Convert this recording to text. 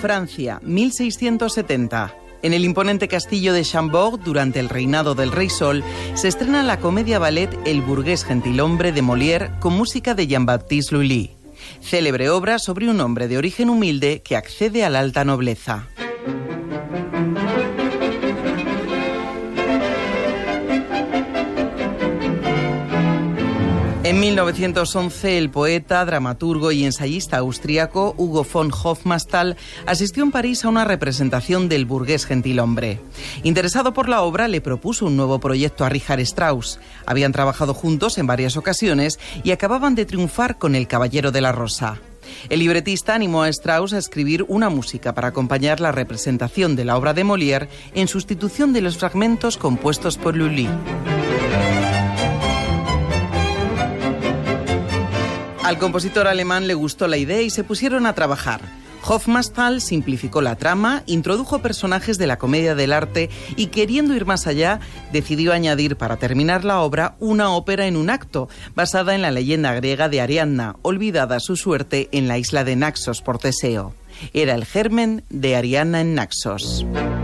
Francia, 1670. En el imponente castillo de Chambord, durante el reinado del Rey Sol, se estrena la comedia-ballet El burgués gentilhombre de Molière con música de Jean-Baptiste Lully. Célebre obra sobre un hombre de origen humilde que accede a la alta nobleza. En 1911, el poeta, dramaturgo y ensayista austríaco Hugo von Hofmannsthal asistió en París a una representación del burgués gentilhombre. Interesado por la obra, le propuso un nuevo proyecto a Richard Strauss. Habían trabajado juntos en varias ocasiones y acababan de triunfar con El Caballero de la Rosa. El libretista animó a Strauss a escribir una música para acompañar la representación de la obra de Molière en sustitución de los fragmentos compuestos por Lully. Al compositor alemán le gustó la idea y se pusieron a trabajar. Hofmannsthal simplificó la trama, introdujo personajes de la comedia del arte y, queriendo ir más allá, decidió añadir para terminar la obra una ópera en un acto, basada en la leyenda griega de Ariadna, olvidada su suerte en la isla de Naxos por Teseo. Era el germen de Ariadna en Naxos.